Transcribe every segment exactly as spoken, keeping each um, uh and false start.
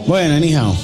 Bueno, anyhow,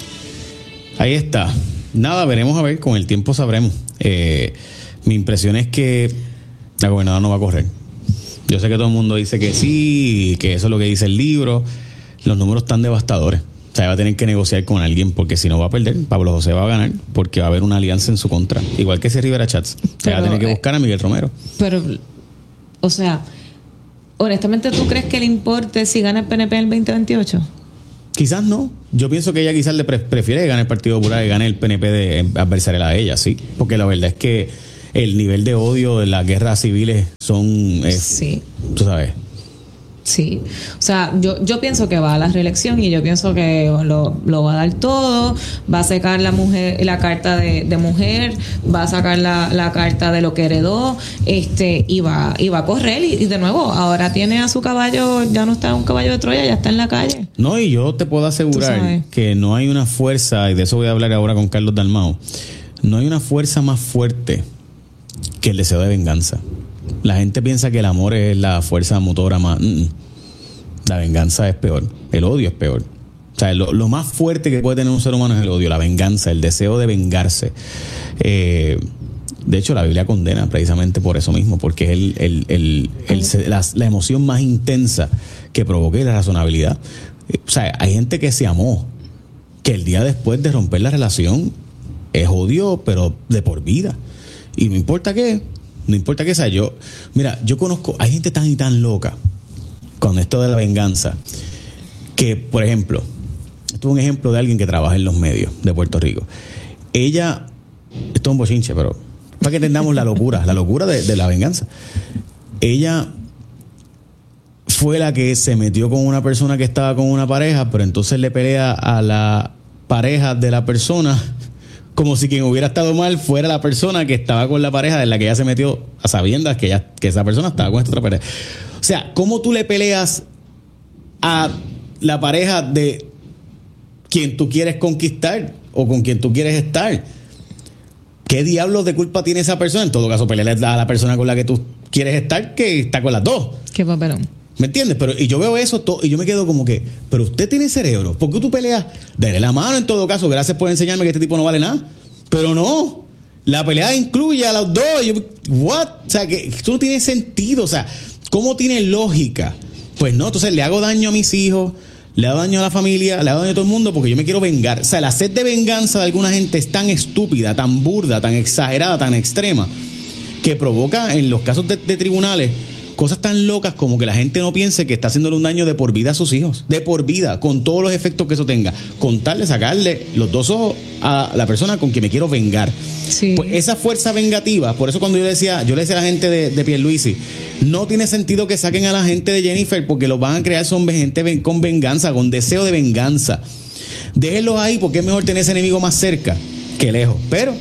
ahí está. Nada, veremos a ver, con el tiempo sabremos. Eh, mi impresión es que la gobernadora no va a correr. Yo sé que todo el mundo dice que sí, que eso es lo que dice el libro. Los números están devastadores. O sea, va a tener que negociar con alguien porque si no va a perder. Pablo José va a ganar porque va a haber una alianza en su contra. Igual que ese Rivera Chats. O sea, va a tener que buscar a Miguel Romero. Pero, o sea, honestamente, ¿tú crees que le importe si gana el P N P en el veinte veintiocho? Quizás no. Yo pienso que ella quizás le pre- prefiere ganar el Partido Popular y gane el P N P de adversaria a ella, sí. Porque la verdad es que el nivel de odio de las guerras civiles son... Es, sí. Tú sabes... Sí, o sea, yo, yo pienso que va a la reelección y yo pienso que lo, lo va a dar todo, va a sacar la mujer, la carta de, de mujer, va a sacar la, la carta de lo que heredó, este, y va, y va a correr y, y de nuevo, ahora tiene a su caballo, ya no está un caballo de Troya, ya está en la calle. No, y yo te puedo asegurar que no hay una fuerza, y de eso voy a hablar ahora con Carlos Dalmau, no hay una fuerza más fuerte que el deseo de venganza. La gente piensa que el amor es la fuerza motora más... Mm, la venganza es peor. El odio es peor. O sea, lo, lo más fuerte que puede tener un ser humano es el odio, la venganza, el deseo de vengarse. Eh, de hecho, la Biblia condena precisamente por eso mismo, porque es el, el, el, el, el, la, la emoción más intensa que provoca la razonabilidad. O sea, hay gente que se amó, que el día después de romper la relación es odio, pero de por vida. Y no importa qué... No importa que sea yo. Mira, yo conozco, hay gente tan y tan loca con esto de la venganza que, por ejemplo, esto es un ejemplo de alguien que trabaja en los medios de Puerto Rico. Ella, esto es un bochinche, pero para que entendamos la locura, la locura de, de la venganza. Ella fue la que se metió con una persona que estaba con una pareja, pero entonces le pelea a la pareja de la persona como si quien hubiera estado mal fuera la persona que estaba con la pareja de la que ella se metió a sabiendas que, ella, que esa persona estaba con esta otra pareja. O sea, ¿cómo tú le peleas a la pareja de quien tú quieres conquistar o con quien tú quieres estar? ¿Qué diablos de culpa tiene esa persona? En todo caso, pelearle a la persona con la que tú quieres estar que está con las dos. Qué papelón. ¿Me entiendes? Pero, y yo veo eso todo, y yo me quedo como que, pero usted tiene cerebro. ¿Por qué tú peleas? Dale la mano en todo caso. Gracias por enseñarme que este tipo no vale nada. Pero no. La pelea incluye a los dos. Yo, ¿what? O sea, que eso no tiene sentido. O sea, ¿cómo tiene lógica? Pues no. Entonces le hago daño a mis hijos, le hago daño a la familia, le hago daño a todo el mundo porque yo me quiero vengar. O sea, la sed de venganza de alguna gente es tan estúpida, tan burda, tan exagerada, tan extrema, que provoca en los casos de, de tribunales cosas tan locas como que la gente no piense que está haciéndole un daño de por vida a sus hijos, de por vida, con todos los efectos que eso tenga, con tal de sacarle los dos ojos a la persona con quien me quiero vengar. Sí. Pues esa fuerza vengativa, por eso cuando yo decía, yo le decía a la gente de, de Pierluisi, no tiene sentido que saquen a la gente de Jennifer porque los van a crear son gente con venganza, con deseo de venganza. Déjenlos ahí porque es mejor tener ese enemigo más cerca que lejos. Pero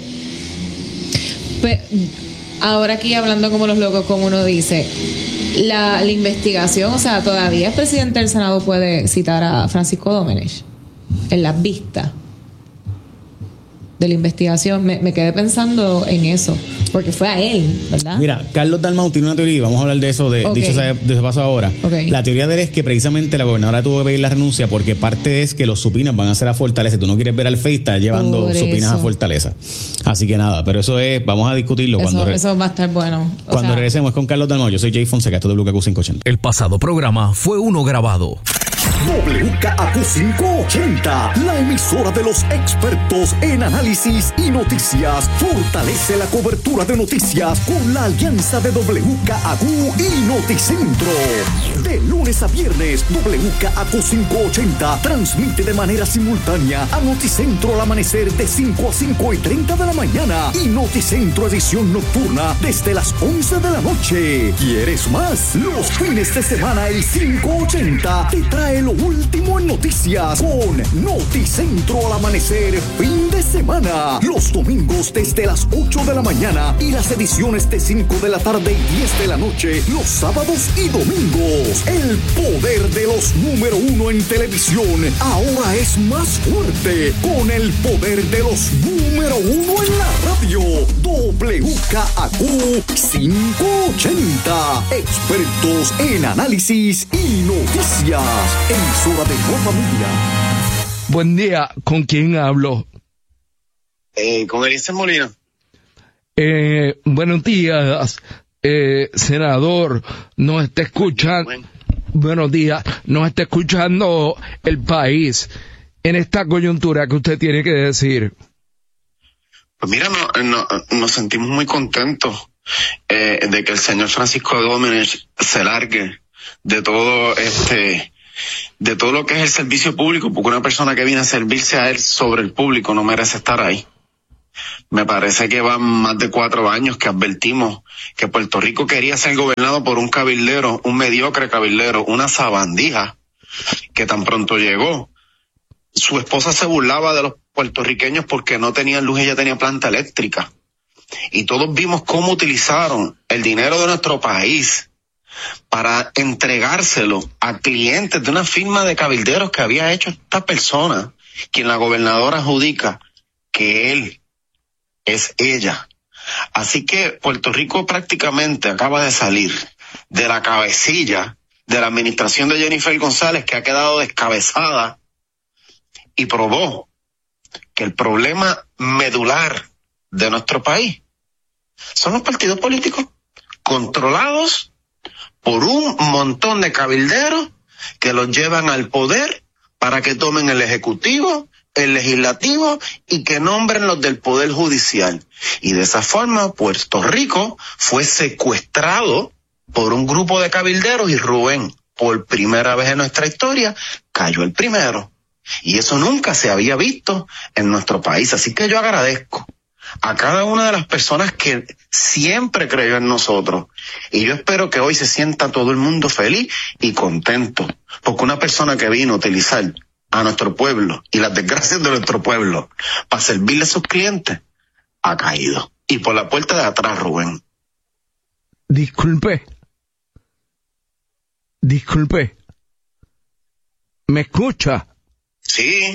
Pues, ahora aquí hablando como los locos, como uno dice, la, la investigación, o sea, todavía el presidente del Senado puede citar a Francisco Domenech en las vistas de la investigación. Me, me quedé pensando en eso, porque fue a él, ¿verdad? Mira, Carlos Dalmau tiene una teoría, y vamos a hablar de eso, de, Okay. dicho sea de ese paso ahora. Okay. La teoría de él es que precisamente la gobernadora tuvo que pedir la renuncia porque parte es que los supinas van a ser a Fortaleza. Tú no quieres ver al F E I, está llevando Por supinas eso. a Fortaleza. Así que nada, pero eso es, vamos a discutirlo Eso, cuando, re- eso va a estar bueno. O cuando sea, regresemos con Carlos Dalmau. Yo soy Jay Fonseca, esto es W K Q quinientos ochenta. El pasado programa fue uno grabado. W K A Q quinientos ochenta, la emisora de los expertos en análisis y noticias, fortalece la cobertura de noticias con la alianza de W K A Q y Noticentro. De lunes a viernes, W K A Q quinientos ochenta transmite de manera simultánea a Noticentro al amanecer de cinco a cinco y treinta de la mañana y Noticentro edición nocturna desde las once de la noche. ¿Quieres más? Los fines de semana el quinientos ochenta te trae lo último en noticias con Noticentro al amanecer fin de semana. Los domingos desde las ocho de la mañana y las ediciones de cinco de la tarde y diez de la noche los sábados y domingos. El poder de los número uno en televisión ahora es más fuerte con el poder de los número uno en la radio. W K A Q quinientos ochenta, expertos en análisis y noticias. Emisora de Nueva Media. Buen día, ¿con quién hablo? Eh, con Eliezer Molina. Eh, buenos días, eh, senador, nos está escuchando, bueno. buenos días, nos está escuchando el país en esta coyuntura que usted tiene que decir. Pues mira, no, no, nos sentimos muy contentos eh, de que el señor Francisco Domenech se largue de todo este, de todo lo que es el servicio público, porque una persona que viene a servirse a él sobre el público no merece estar ahí. Me parece que van más de cuatro años que advertimos que Puerto Rico quería ser gobernado por un cabildero, un mediocre cabildero, una sabandija, que tan pronto llegó. Su esposa se burlaba de los puertorriqueños porque no tenían luz y ella tenía planta eléctrica. Y todos vimos cómo utilizaron el dinero de nuestro país para entregárselo a clientes de una firma de cabilderos que había hecho esta persona, quien la gobernadora adjudica que él es ella. Así que Puerto Rico prácticamente acaba de salir de la cabecilla de la administración de Jennifer González, que ha quedado descabezada, y probó que el problema medular de nuestro país son los partidos políticos controlados por un montón de cabilderos que los llevan al poder para que tomen el ejecutivo, el legislativo y que nombren los del poder judicial. Y de esa forma Puerto Rico fue secuestrado por un grupo de cabilderos y Rubén, por primera vez en nuestra historia, cayó el primero. Y eso nunca se había visto en nuestro país. Así que yo agradezco a cada una de las personas que siempre creyó en nosotros. Y yo espero que hoy se sienta todo el mundo feliz y contento. Porque una persona que vino a utilizar a nuestro pueblo y las desgracias de nuestro pueblo para servirle a sus clientes, ha caído. Y por la puerta de atrás, Rubén. Disculpe. Disculpe. ¿Me escucha? Sí.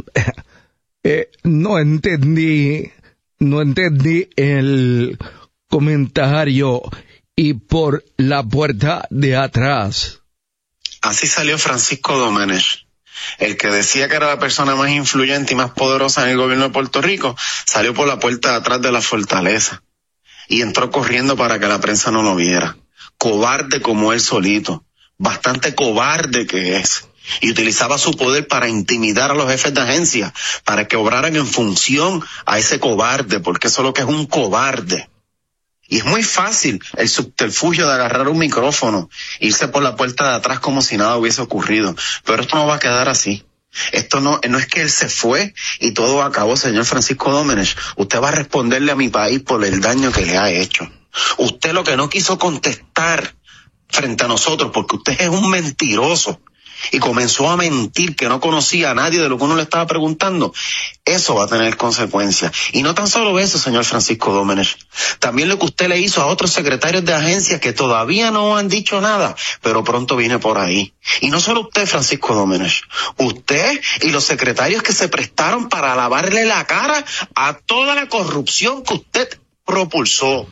Eh, no entendí, no entendí el comentario y por la puerta de atrás. Así salió Francisco Domenech, el que decía que era la persona más influyente y más poderosa en el gobierno de Puerto Rico, salió por la puerta de atrás de la fortaleza y entró corriendo para que la prensa no lo viera. Cobarde como él solito, bastante cobarde que es. Y utilizaba su poder para intimidar a los jefes de agencia, para que obraran en función a ese cobarde, porque eso es lo que es un cobarde. Y es muy fácil el subterfugio de agarrar un micrófono, irse por la puerta de atrás como si nada hubiese ocurrido. Pero esto no va a quedar así. Esto no, no es que él se fue y todo acabó, señor Francisco Domenech. Usted va a responderle a mi país por el daño que le ha hecho. Usted lo que no quiso contestar frente a nosotros, porque usted es un mentiroso, y comenzó a mentir que no conocía a nadie de lo que uno le estaba preguntando, eso va a tener consecuencias. Y no tan solo eso, señor Francisco Domenech, también lo que usted le hizo a otros secretarios de agencias que todavía no han dicho nada, pero pronto viene por ahí. Y no solo usted, Francisco Domenech, usted y los secretarios que se prestaron para lavarle la cara a toda la corrupción que usted propulsó.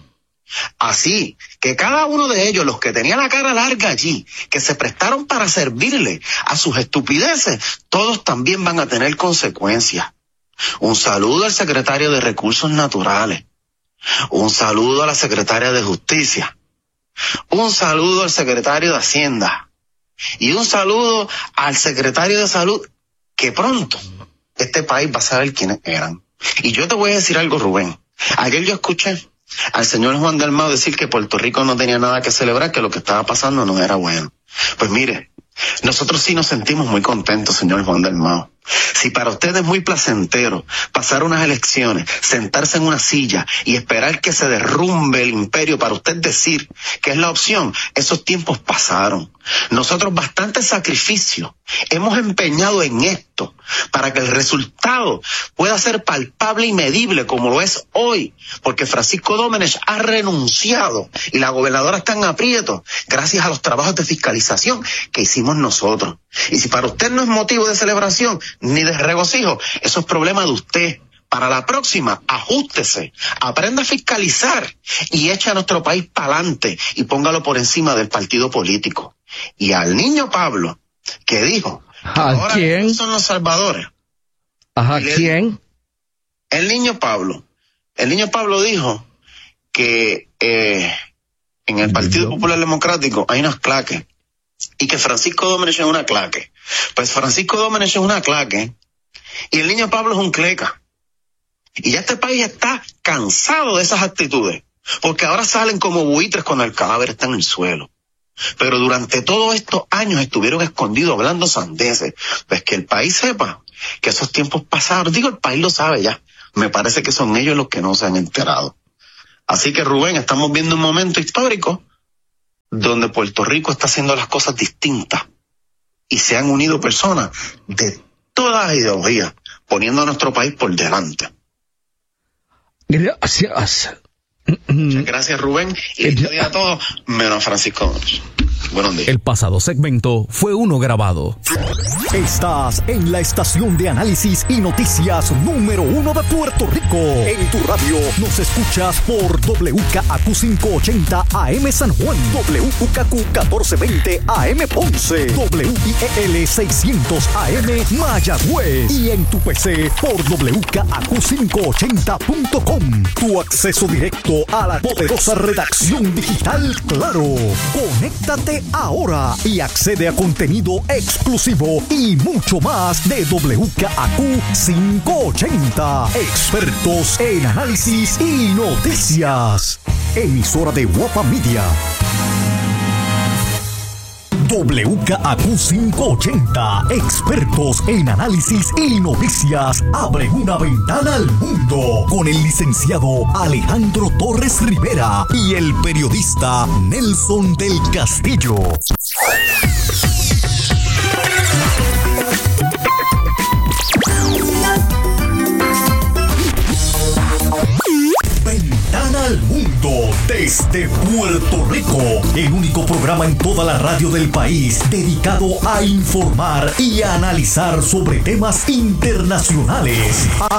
Así que cada uno de ellos, los que tenían la cara larga allí, que se prestaron para servirle a sus estupideces, todos también van a tener consecuencias. Un saludo al secretario de Recursos Naturales, un saludo a la secretaria de Justicia, un saludo al secretario de Hacienda y un saludo al secretario de Salud, que pronto este país va a saber quiénes eran. Y yo te voy a decir algo, Rubén. Ayer yo escuché al señor Juan Dalmau decir que Puerto Rico no tenía nada que celebrar, que lo que estaba pasando no era bueno. Pues mire, nosotros sí nos sentimos muy contentos, señor Juan Dalmau. Si para usted es muy placentero pasar unas elecciones, sentarse en una silla y esperar que se derrumbe el imperio para usted decir que es la opción, esos tiempos pasaron. Nosotros bastante sacrificio hemos empeñado en esto para que el resultado pueda ser palpable y medible como lo es hoy, porque Francisco Domenech ha renunciado y la gobernadora está en aprieto gracias a los trabajos de fiscalización que hicimos nosotros. Y si para usted no es motivo de celebración ni de regocijo, eso es problema de usted. Para la próxima, ajústese, aprenda a fiscalizar y eche a nuestro país para adelante y póngalo por encima del partido político. Y al niño Pablo, que dijo, ¿a ahora quién? son los salvadores. Ajá, ¿quién? El niño Pablo. El niño Pablo dijo que eh, en el Partido Popular Democrático hay unas claques y que Francisco Domenech es una claque. Pues Francisco Domenech es una claque y el niño Pablo es un cleca. Y ya este país está cansado de esas actitudes, porque ahora salen como buitres cuando el cadáver está en el suelo. Pero durante todos estos años estuvieron escondidos hablando sandeces. Pues que el país sepa que esos tiempos pasaron. Digo, el país lo sabe ya. Me parece que son ellos los que no se han enterado. Así que, Rubén, estamos viendo un momento histórico donde Puerto Rico está haciendo las cosas distintas y se han unido personas de todas las ideologías, poniendo a nuestro país por delante. Gracias. Muchas gracias, Rubén. Y este día a todos, menos a Francisco Domenech. Buenos días. El pasado segmento fue uno grabado. Estás en la estación de análisis y noticias número uno de Puerto Rico. En tu radio nos escuchas por W K A Q quinientos ochenta A M San Juan, W K Q catorce veinte A M Ponce, W I E L seiscientos A M Mayagüez y en tu P C por W K A Q quinientos ochenta punto com. Tu acceso directo a la poderosa redacción digital Claro. Conéctate ahora y accede a contenido exclusivo y mucho más de W K A Q quinientos ochenta. Expertos en análisis y noticias. Emisora de Guapa Media. W K A Q quinientos ochenta, expertos en análisis y noticias, abren una ventana al mundo con el licenciado Alejandro Torres Rivera y el periodista Nelson del Castillo. Ventana al mundo desde Puerto Rico, el único programa en toda la radio del país dedicado a informar y a analizar sobre temas internacionales.